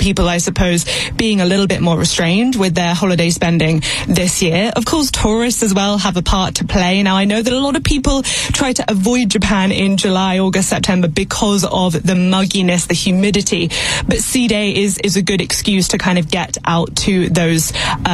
people, I suppose, being a little bit more restrained with their holiday spending this year. Of course, tourists as well have a part to play. Now, I know that a lot of people try to avoid Japan in July, August, September because of the mugginess, the humidity. But C-Day is a good excuse to kind of get out to those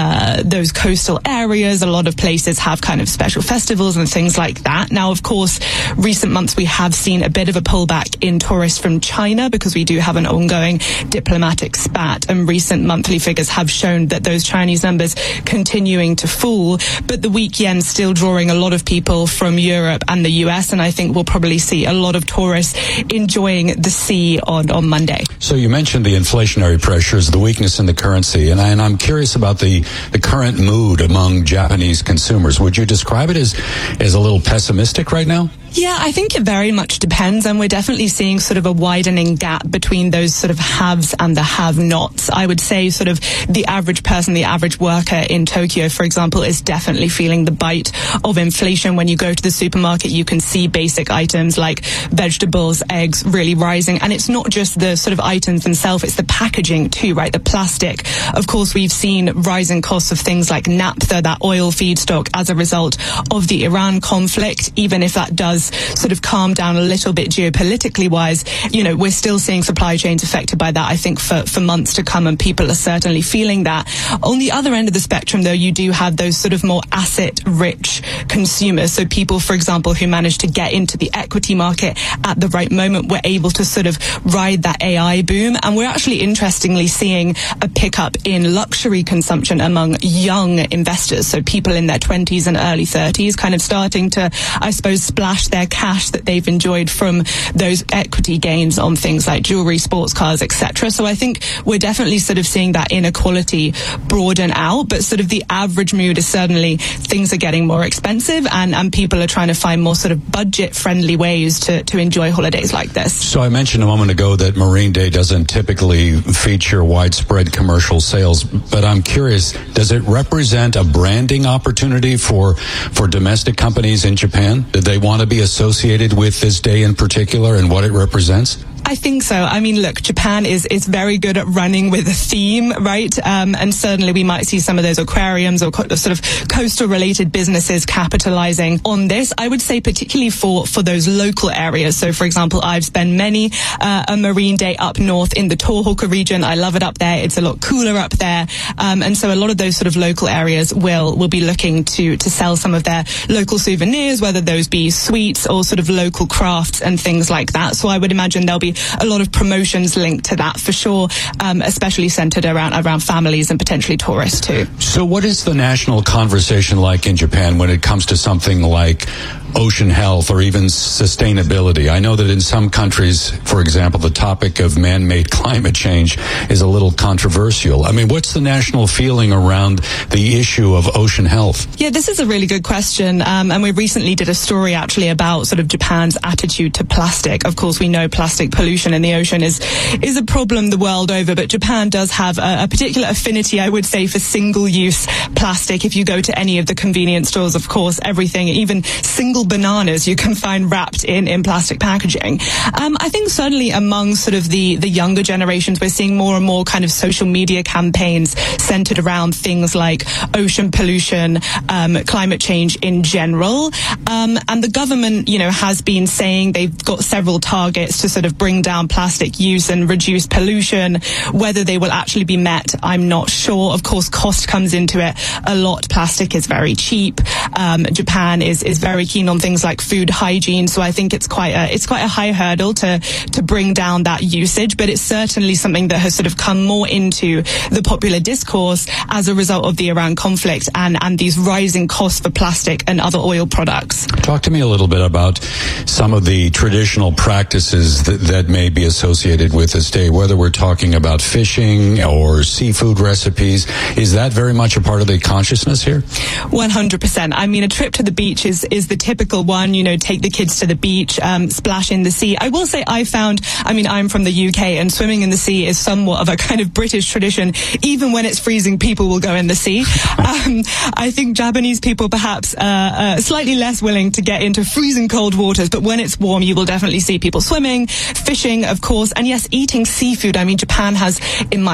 coastal areas. A lot of places have kind of special festivals and things like that. Now, of course, recent months we have seen a bit of a pullback in tourists from China because we do have an ongoing diplomatic spat, and recent monthly figures have shown that those Chinese numbers continuing to fall. But the weak yen still drawing a lot of people from Europe and the US, and I think we'll probably see a lot of tourists enjoying the sea on Monday. So you mentioned the inflationary pressures, the weakness in the currency, and I'm curious about the current mood among Japanese consumers. Would you describe it as a little pessimistic right now? Yeah, I think it very much depends, and we're definitely seeing sort of a widening gap between those sort of haves and the have-nots. I would say sort of the average person, the average worker in Tokyo, for example, is definitely feeling the bite of inflation. When you go to the supermarket, you can see basic items like vegetables, eggs really rising, and it's not just the sort of items themselves, it's the packaging too, right? The plastic. Of course, we've seen rising costs of things like naphtha, that oil feedstock, as a result of the Iran conflict. Even if that does sort of calm down a little bit geopolitically wise, you know, we're still seeing supply chains affected by that, I think, for months to come, and people are certainly feeling that. On the other end of the spectrum, though, you do have those sort of more asset-rich consumers. So people, for example, who managed to get into the equity market at the right moment were able to sort of ride that AI boom. And we're actually interestingly seeing a pickup in luxury consumption among young investors. So people in their 20s and early 30s kind of starting to, I suppose, splash their cash that they've enjoyed from those equity gains on things like jewelry, sports cars, etc. So I think we're definitely sort of seeing that inequality broaden out, but sort of the average mood is certainly things are getting more expensive, and people are trying to find more sort of budget-friendly ways to enjoy holidays like this. So I mentioned a moment ago that Marine Day doesn't typically feature widespread commercial sales, but I'm curious, does it represent a branding opportunity for domestic companies in Japan? Do they want to be associated with this day in particular and what it represents? I think so. I mean, look, Japan is very good at running with a theme, right? And certainly we might see some of those aquariums or sort of coastal related businesses capitalizing on this. I would say particularly for those local areas. So, for example, I've spent many a Marine Day up north in the Tohoku region. I love it up there. It's a lot cooler up there. And so a lot of those sort of local areas will be looking to sell some of their local souvenirs, whether those be sweets or sort of local crafts and things like that. So I would imagine there'll be a lot of promotions linked to that for sure, especially centered around families and potentially tourists too. So what is the national conversation like in Japan when it comes to something like ocean health or even sustainability? I know that in some countries, for example, the topic of man-made climate change is a little controversial. I mean, what's the national feeling around the issue of ocean health? Yeah, this is a really good question. And we recently did a story actually about sort of Japan's attitude to plastic. Of course, we know plastic pollution in the ocean is a problem the world over, but Japan does have a particular affinity, I would say, for single-use plastic. If you go to any of the convenience stores, of course, everything, even single bananas, you can find wrapped in plastic packaging. I think certainly among sort of the younger generations, we're seeing more and more kind of social media campaigns centered around things like ocean pollution, climate change in general. And the government, you know, has been saying they've got several targets to sort of bring down plastic use and reduce pollution. Whether they will actually be met, I'm not sure. Of course, cost comes into it a lot. Plastic is very cheap. Japan is very keen on things like food hygiene, so I think it's quite a high hurdle to bring down that usage, but it's certainly something that has sort of come more into the popular discourse as a result of the Iran conflict and these rising costs for plastic and other oil products. Talk to me a little bit about some of the traditional practices that may be associated with this day, whether we're talking about fishing or seafood recipes. Is that very much a part of the consciousness here? 100%. I mean, a trip to the beach is the typical one, you know, take the kids to the beach, splash in the sea. I will say I'm from the UK, and swimming in the sea is somewhat of a kind of British tradition. Even when it's freezing, people will go in the sea. I think Japanese people perhaps are slightly less willing to get into freezing cold waters, but when it's warm, you will definitely see people swimming, fishing, of course, and yes, eating seafood. I mean, Japan has, in my